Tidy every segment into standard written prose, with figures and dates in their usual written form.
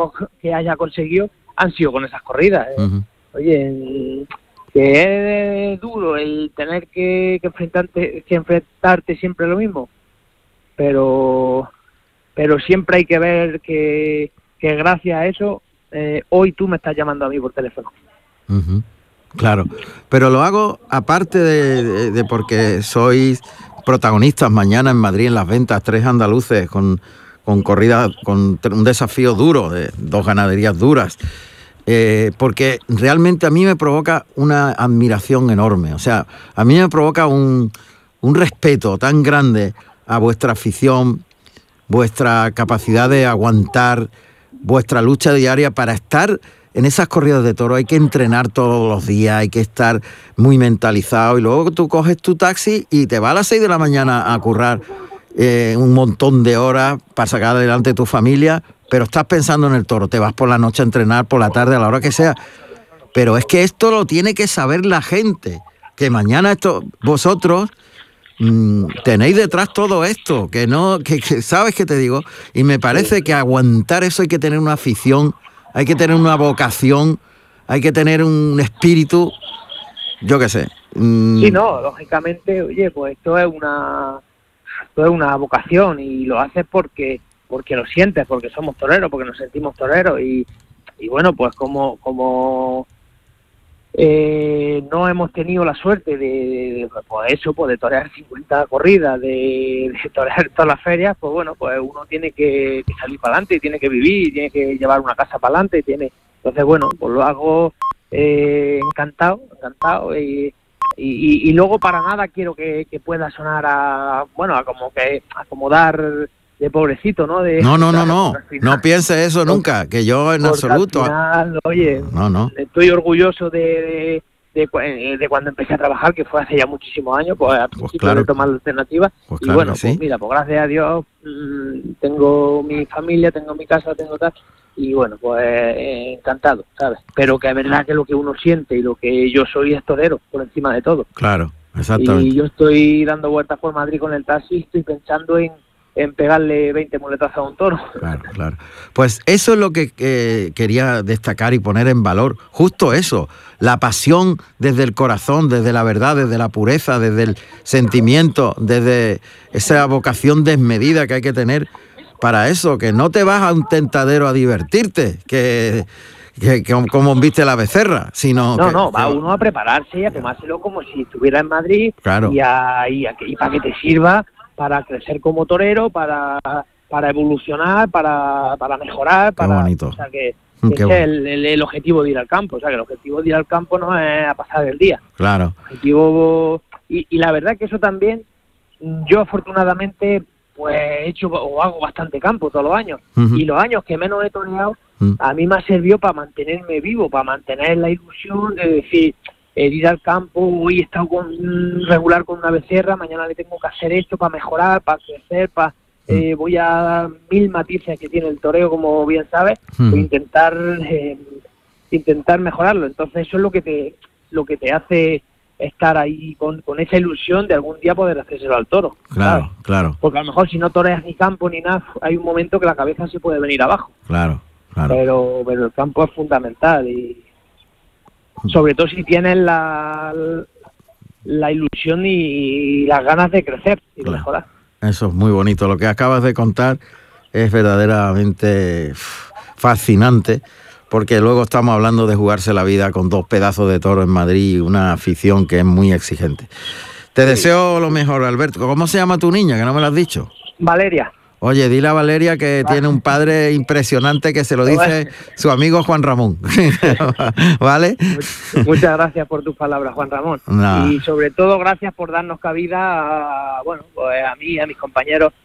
que haya conseguido han sido con esas corridas. Uh-huh. Oye, que es duro el tener que enfrentarte siempre lo mismo, pero siempre hay que ver que gracias a eso hoy tú me estás llamando a mí por teléfono. Uh-huh. Claro, pero lo hago aparte de porque sois protagonistas mañana en Madrid en las ventas, 3 andaluces con corridas, con un desafío duro, de 2 ganaderías duras, porque realmente a mí me provoca una admiración enorme. O sea, a mí me provoca un respeto tan grande a vuestra afición, vuestra capacidad de aguantar, vuestra lucha diaria para estar en esas corridas de toro. Hay que entrenar todos los días, hay que estar muy mentalizado, y luego tú coges tu taxi y te vas a las 6 de la mañana a currar un montón de horas para sacar adelante tu familia, pero estás pensando en el toro. Te vas por la noche a entrenar, por la tarde, a la hora que sea. Pero es que esto lo tiene que saber la gente, que mañana vosotros tenéis detrás todo esto, que ¿sabes qué te digo? Y me parece que aguantar eso hay que tener una afición, hay que tener una vocación, hay que tener un espíritu, yo qué sé. Sí, no, lógicamente, oye, pues esto es una vocación, y lo haces porque lo sientes, porque somos toreros, porque nos sentimos toreros, y bueno, pues como no hemos tenido la suerte de torear 50 corridas, de torear todas las ferias, pues bueno, pues uno tiene que salir para adelante, y tiene que vivir, y tiene que llevar una casa para adelante, entonces bueno, pues lo hago encantado, y luego para nada quiero que pueda sonar a como dar de pobrecito, ¿no? No pienses eso nunca, que yo en absoluto. Al final, oye, no. Estoy orgulloso de cuando empecé a trabajar, que fue hace ya muchísimos años, pues al principio claro, de tomar la alternativa, pues y claro, bueno, sí. pues mira, pues gracias a Dios tengo mi familia, tengo mi casa, tengo tal, y bueno, pues encantado, ¿sabes? Pero que es verdad que lo que uno siente y lo que yo soy es torero, por encima de todo. Claro, exactamente. Y yo estoy dando vueltas por Madrid con el taxi, estoy pensando en pegarle 20 muletazos a un toro. Claro. Pues eso es lo que quería destacar y poner en valor, justo eso, la pasión desde el corazón, desde la verdad, desde la pureza, desde el sentimiento, desde esa vocación desmedida que hay que tener para eso, que no te vas a un tentadero a divertirte, que como viste la becerra, sino va uno a prepararse y a tomárselo como si estuviera en Madrid, claro. y para que te sirva para crecer como torero, para evolucionar, para mejorar, Qué bonito. O sea, que ese es el objetivo de ir al campo. O sea, que el objetivo de ir al campo no es a pasar el día. Claro. El objetivo, y la verdad que eso también, yo afortunadamente pues he hecho o hago bastante campo todos los años. Uh-huh. Y los años que menos he toreado, a mí me ha servido para mantenerme vivo, para mantener la ilusión de decir, ir al campo, hoy he estado regular con una becerra, mañana le tengo que hacer esto para mejorar, para crecer, voy a dar 1000 matices que tiene el toreo, como bien sabes, voy a intentar mejorarlo. Entonces eso es lo que te hace estar ahí con esa ilusión de algún día poder hacérselo al toro. Claro, ¿sabes? claro. Porque a lo mejor si no toreas ni campo ni nada, hay un momento que la cabeza se puede venir abajo. Claro. Pero el campo es fundamental, y sobre todo si tienes la ilusión y las ganas de crecer y de mejorar. Eso es muy bonito. Lo que acabas de contar es verdaderamente fascinante, porque luego estamos hablando de jugarse la vida con 2 pedazos de toro en Madrid y una afición que es muy exigente. Te deseo lo mejor, Alberto. ¿Cómo se llama tu niña, que no me lo has dicho? Valeria. Oye, dile a Valeria que tiene un padre impresionante, que se lo dice su amigo Juan Ramón. ¿Vale? Muchas gracias por tus palabras, Juan Ramón. No. Y sobre todo gracias por darnos cabida a mí y a mis compañeros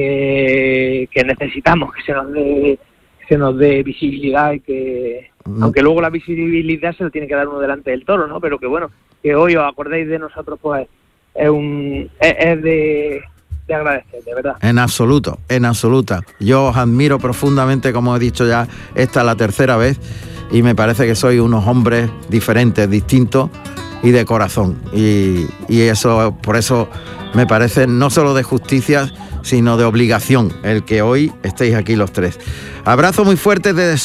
que necesitamos que se nos dé visibilidad, y que aunque luego la visibilidad se lo tiene que dar uno delante del toro, ¿no? Pero que bueno, que hoy os acordéis de nosotros, pues es de agradecer, de verdad. En absoluta. Yo os admiro profundamente, como he dicho ya, esta es la 3ª vez, y me parece que sois unos hombres diferentes, distintos y de corazón. Y eso, por eso me parece no solo de justicia, sino de obligación, el que hoy estéis aquí los 3. Abrazo muy fuerte desde